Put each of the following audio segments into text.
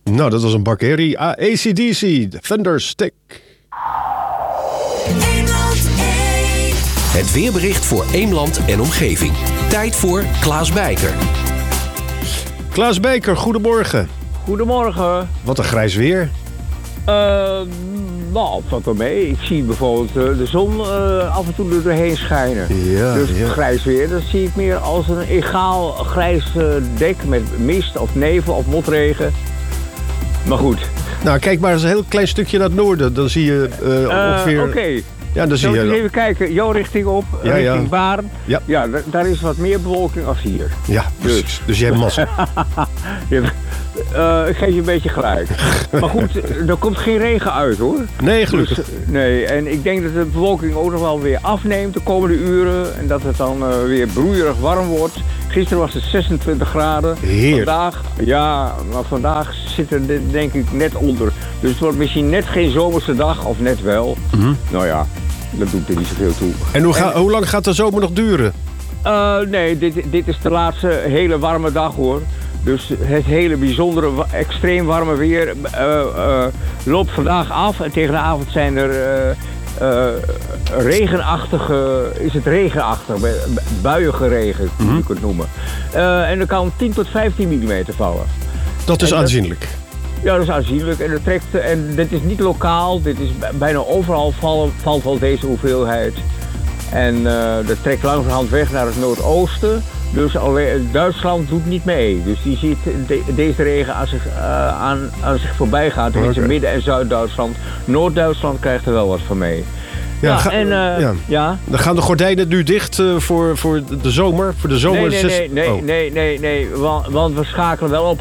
Nou, dat was een bakkerie. AC/DC, Thunderstick. Het weerbericht voor Eemland en omgeving. Tijd voor Klaas Bijker. Klaas Bijker, goedemorgen. Goedemorgen. Wat een grijs weer. Nou, valt wel mee. Ik zie bijvoorbeeld de zon af en toe er doorheen schijnen. Ja, dus ja. grijs weer, dat zie ik meer als een egaal grijs dek met mist of nevel of motregen. Maar goed. Nou, kijk maar eens een heel klein stukje naar het noorden. Dan zie je ongeveer... Oké. Ja, dan zie Zullen we je... eens even kijken, jouw richting op, richting Baren. Ja. Ja, daar is wat meer bewolking als hier. Ja, precies. Dus jij hebt massa. Ik geef je een beetje gelijk. Maar goed, er komt geen regen uit hoor. Nee, gelukkig. Dus, nee, en ik denk dat de bewolking ook nog wel weer afneemt de komende uren. En dat het dan weer broeierig warm wordt. Gisteren was het 26 graden. Heerlijk. Vandaag zit er denk ik net onder. Dus het wordt misschien net geen zomerse dag, of net wel. Mm-hmm. Nou ja, dat doet er niet zoveel toe. En hoe lang gaat de zomer nog duren? Nee, dit is de laatste hele warme dag hoor. Dus het hele bijzondere, extreem warme weer loopt vandaag af. En tegen de avond zijn er regenachtig, buiige regen, hoe je kunt noemen. En er kan 10 tot 15 mm vallen. Dat is aanzienlijk. Ja, dat is aanzienlijk. En dit is niet lokaal, dit is bijna overal valt wel deze hoeveelheid. En dat trekt langzamerhand weg naar het noordoosten. Dus alleen Duitsland doet niet mee. Dus die ziet deze regen aan zich voorbij gaan. Tenminste Midden- en Zuid-Duitsland. Noord-Duitsland krijgt er wel wat van mee. Dan gaan de gordijnen nu dicht voor de zomer? Voor de zomer Nee. Want we schakelen wel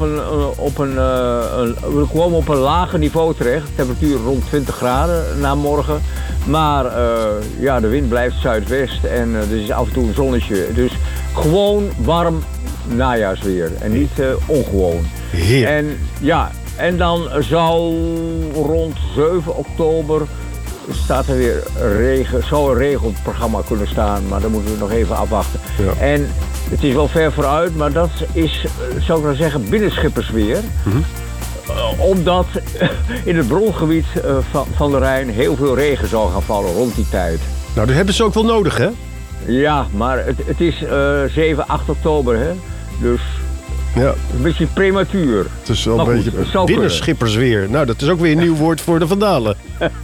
we komen op een lager niveau terecht. Temperatuur rond 20 graden na morgen. Maar de wind blijft zuidwest en er is af en toe een zonnetje. Dus gewoon warm najaarsweer en niet ongewoon. Heer. En dan zou rond 7 oktober staat er weer zou een regen op het programma kunnen staan, maar dan moeten we nog even afwachten. Ja. En het is wel ver vooruit, maar dat is, zou ik nou zeggen, binnenschippersweer. Mm-hmm. Omdat in het brongebied van de Rijn heel veel regen zal gaan vallen rond die tijd. Nou, dat hebben ze ook wel nodig, hè? Ja, maar het is 7, 8 oktober, hè? Dus ja. Een beetje prematuur. Het is wel een beetje binnenschippersweer. Nou, dat is ook weer een nieuw woord voor de Vandalen.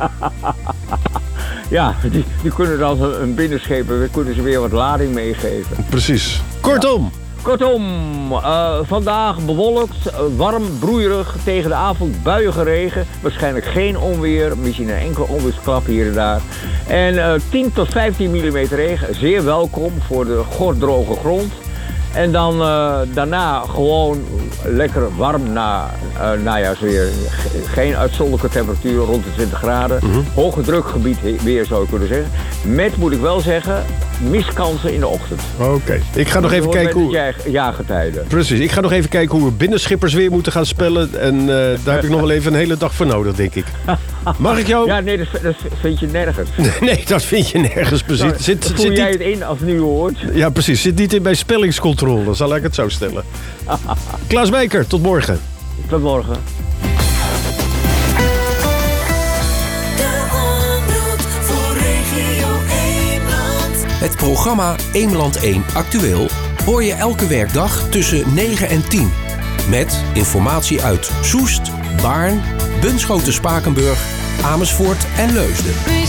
Ja, die kunnen dan een binnenschepen, kunnen ze weer wat lading meegeven. Precies. Kortom, vandaag bewolkt, warm, broeierig, tegen de avond buiige regen. Waarschijnlijk geen onweer, misschien een enkele onweersklap hier en daar. En 10 tot 15 mm regen, zeer welkom voor de gorddroge grond. En dan daarna gewoon lekker warm najaarsweer. Geen uitzonderlijke temperatuur rond de 20 graden. Mm-hmm. Hoge drukgebied weer zou ik kunnen zeggen. Met, moet ik wel zeggen, mistkansen in de ochtend. Oké. Ik ga nog even kijken hoe... jaargetijden. Precies. Ik ga nog even kijken hoe we binnenschippersweer moeten gaan spellen. En daar heb ik nog wel even een hele dag voor nodig, denk ik. Mag ik jou... Ja, nee, dat vind je nergens. Nee, dat vind je nergens. Precies. Voel jij het in als het nu hoort? Ja, precies. Zit niet in bij spellingscontrole, zal ik het zo stellen. Klaas Bijker, tot morgen. Tot morgen. Het programma Eemland 1 Actueel hoor je elke werkdag tussen 9 en 10. Met informatie uit Soest, Baarn, Bunschoten-Spakenburg, Amersfoort en Leusden.